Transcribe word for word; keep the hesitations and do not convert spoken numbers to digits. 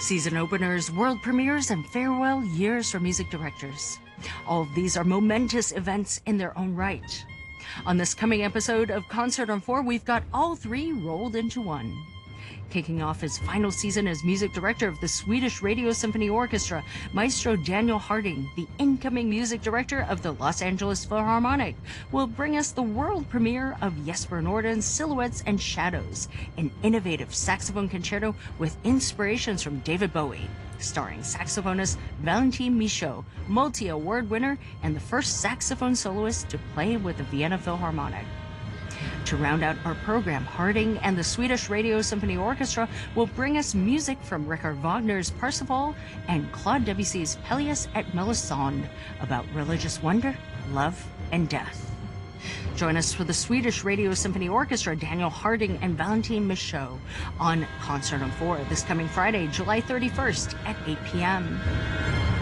Season openers, world premieres, and farewell years for music directors. All of these are momentous events in their own right. On this coming episode of Concert on Four, we've got all three rolled into one. Kicking off his final season as music director of the Swedish Radio Symphony Orchestra, Maestro Daniel Harding, the incoming music director of the Los Angeles Philharmonic, will bring us the world premiere of Jesper Norden's Silhouettes and Shadows, an innovative saxophone concerto with inspirations from David Bowie, starring saxophonist Valentin Michaud, multi-award winner and the first saxophone soloist to play with the Vienna Philharmonic. To round out our program, Harding and the Swedish Radio Symphony Orchestra will bring us music from Richard Wagner's Parsifal and Claude Debussy's Pelléas et Mélisande about religious wonder, love, and death. Join us for the Swedish Radio Symphony Orchestra, Daniel Harding and Valentin Michaud, on Concert on Four this coming Friday, July thirty-first at eight p.m.